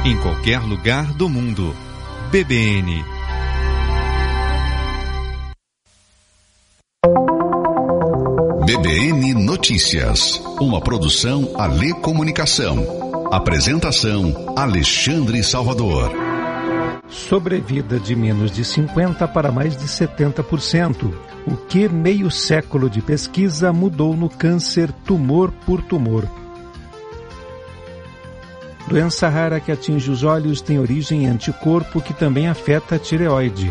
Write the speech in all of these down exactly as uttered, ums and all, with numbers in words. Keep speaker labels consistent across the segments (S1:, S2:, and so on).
S1: em qualquer lugar do mundo. B B N.
S2: B B N Notícias, uma produção Alê Comunicação. Apresentação Alexandre Salvador.
S3: Sobrevida de menos de cinquenta para mais de setenta por cento. O que meio século de pesquisa mudou no câncer tumor por tumor. Doença rara que atinge os olhos tem origem em anticorpo que também afeta a tireoide.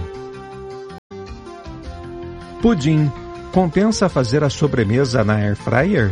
S3: Pudim. Compensa fazer a sobremesa na Air Fryer?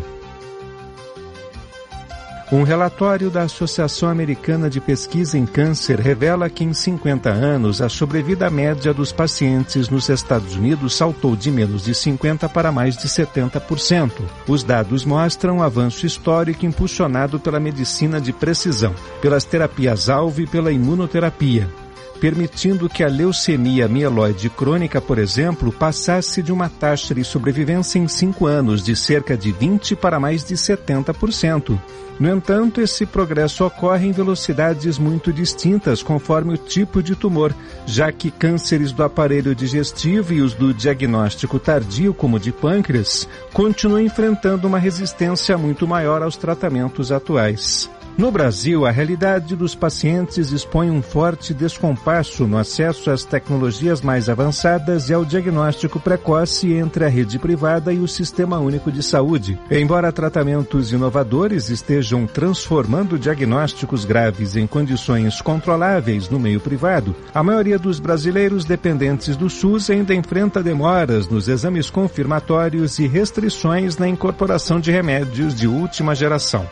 S3: Um relatório da Associação Americana de Pesquisa em Câncer revela que em cinquenta anos a sobrevida média dos pacientes nos Estados Unidos saltou de menos de cinquenta para mais de setenta por cento. Os dados mostram um avanço histórico impulsionado pela medicina de precisão, pelas terapias-alvo e pela imunoterapia, permitindo que a leucemia mieloide crônica, por exemplo, passasse de uma taxa de sobrevivência em cinco anos de cerca de vinte para mais de setenta por cento. No entanto, esse progresso ocorre em velocidades muito distintas conforme o tipo de tumor, já que cânceres do aparelho digestivo e os do diagnóstico tardio, como de pâncreas, continuam enfrentando uma resistência muito maior aos tratamentos atuais. No Brasil, a realidade dos pacientes expõe um forte descompasso no acesso às tecnologias mais avançadas e ao diagnóstico precoce entre a rede privada e o Sistema Único de Saúde. Embora tratamentos inovadores estejam transformando diagnósticos graves em condições controláveis no meio privado, a maioria dos brasileiros dependentes do SUS ainda enfrenta demoras nos exames confirmatórios e restrições na incorporação de remédios de última geração.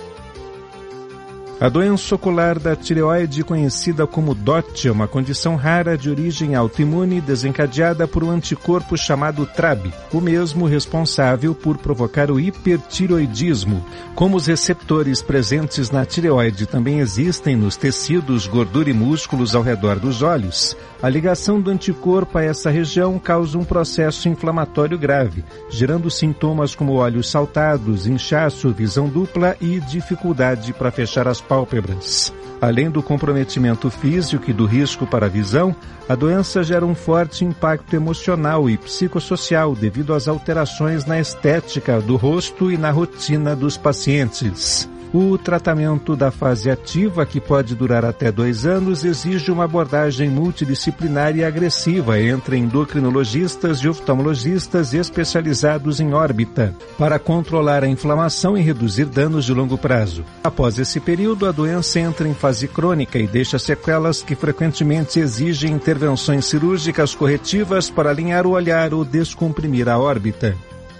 S3: A doença ocular da tireoide, conhecida como D O T, é uma condição rara de origem autoimune desencadeada por um anticorpo chamado T R A B, o mesmo responsável por provocar o hipertireoidismo. Como os receptores presentes na tireoide também existem nos tecidos, gordura e músculos ao redor dos olhos, a ligação do anticorpo a essa região causa um processo inflamatório grave, gerando sintomas como olhos saltados, inchaço, visão dupla e dificuldade para fechar as pálpebras. Além do comprometimento físico e do risco para a visão, a doença gera um forte impacto emocional e psicossocial devido às alterações na estética do rosto e na rotina dos pacientes. O tratamento da fase ativa, que pode durar até dois anos, exige uma abordagem multidisciplinar e agressiva entre endocrinologistas e oftalmologistas especializados em órbita, para controlar a inflamação e reduzir danos de longo prazo. Após esse período, a doença entra em fase crônica e deixa sequelas que frequentemente exigem intervenções cirúrgicas corretivas para alinhar o olhar ou descomprimir a órbita.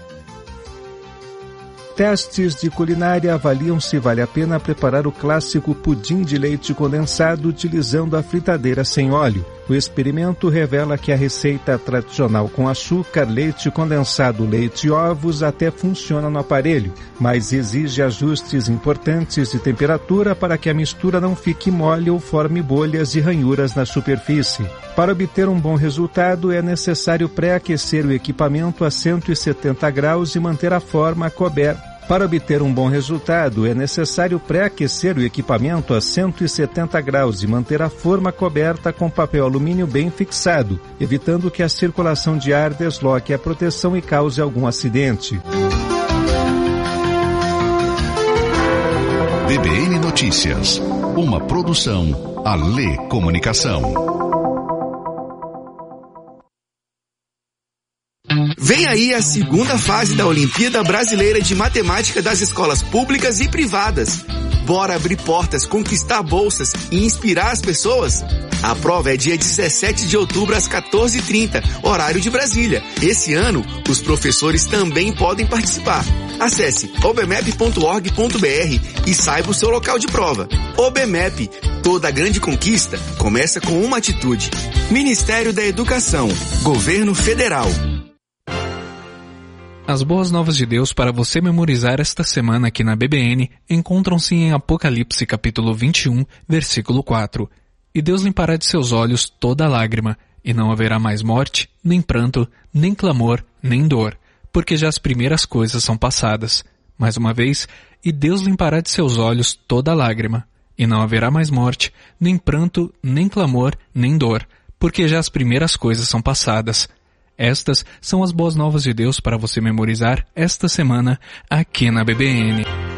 S3: Testes de culinária avaliam se vale a pena preparar o clássico pudim de leite condensado utilizando a fritadeira sem óleo. O experimento revela que a receita tradicional com açúcar, leite condensado, leite e ovos até funciona no aparelho, mas exige ajustes importantes de temperatura para que a mistura não fique mole ou forme bolhas e ranhuras na superfície. Para obter um bom resultado, é necessário pré-aquecer o equipamento a cento e setenta graus e manter a forma coberta. Para obter um bom resultado, é necessário pré-aquecer o equipamento a cento e setenta graus e manter a forma coberta com papel alumínio bem fixado, evitando que a circulação de ar desloque a proteção e cause algum acidente.
S2: B B N Notícias, uma produção Alê Comunicação.
S4: Vem aí a segunda fase da Olimpíada Brasileira de Matemática das escolas públicas e privadas. Bora abrir portas, conquistar bolsas e inspirar as pessoas? A prova é dia dezessete de outubro às quatorze e trinta, horário de Brasília. Esse ano, os professores também podem participar. Acesse obmep ponto org ponto br e saiba o seu local de prova. OBMEP, toda grande conquista começa com uma atitude. Ministério da Educação, Governo Federal.
S5: As boas novas de Deus para você memorizar esta semana aqui na B B N encontram-se em Apocalipse capítulo vinte e um, versículo quatro. E Deus limpará de seus olhos toda lágrima, e não haverá mais morte, nem pranto, nem clamor, nem dor, porque já as primeiras coisas são passadas. Mais uma vez, e Deus limpará de seus olhos toda lágrima, e não haverá mais morte, nem pranto, nem clamor, nem dor, porque já as primeiras coisas são passadas. Estas são as boas novas de Deus para você memorizar esta semana aqui na B B N.